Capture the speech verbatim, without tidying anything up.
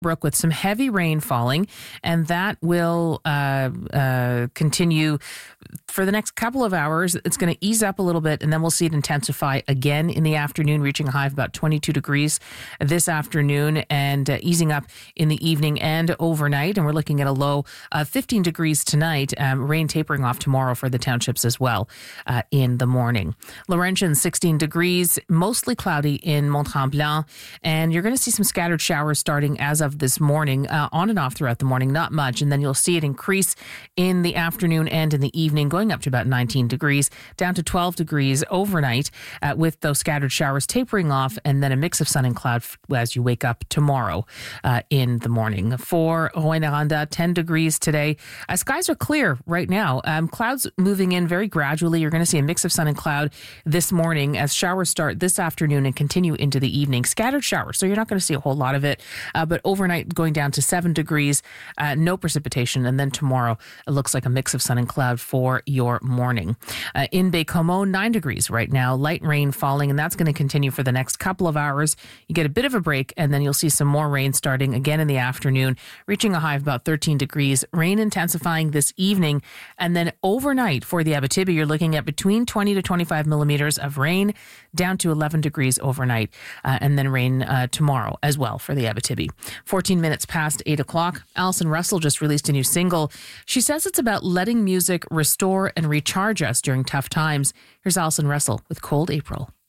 Brook with some heavy rain falling, and that will uh, uh, continue for the next couple of hours. It's going to ease up a little bit, and then we'll see it intensify again in the afternoon, reaching a high of about twenty-two degrees this afternoon, and uh, easing up in the evening and overnight. And we're looking at a low of fifteen degrees tonight. Um, rain tapering off tomorrow for the townships as well uh, in the morning. Laurentian, sixteen degrees, mostly cloudy in Mont-Tremblant, and you're going to see some scattered showers starting as of this morning, uh, on and off throughout the morning, not much, and then you'll see it increase in the afternoon and in the evening, going up to about nineteen degrees, down to twelve degrees overnight, uh, with those scattered showers tapering off, and then a mix of sun and cloud f- as you wake up tomorrow uh, in the morning. For Rouyn-Noranda, ten degrees today. Uh, skies are clear right now. Um, clouds moving in very gradually. You're going to see a mix of sun and cloud this morning as showers start this afternoon and continue into the evening. Scattered showers, so you're not going to see a whole lot of it, uh, but overnight going down to seven degrees, uh, no precipitation, and then tomorrow it looks like a mix of sun and cloud for your morning. Uh, in Baie-Comeau, nine degrees right now, light rain falling, and that's going to continue for the next couple of hours. You get a bit of a break, and then you'll see some more rain starting again in the afternoon, reaching a high of about thirteen degrees. Rain intensifying this evening, and then overnight for the Abitibi, you're looking at between twenty to twenty-five millimeters of rain, down to eleven degrees overnight, uh, and then rain uh, tomorrow as well for the Abitibi. fourteen minutes past eight o'clock. Alison Russell just released a new single. She says it's about letting music restore and recharge us during tough times. Here's Alison Russell with Cold April.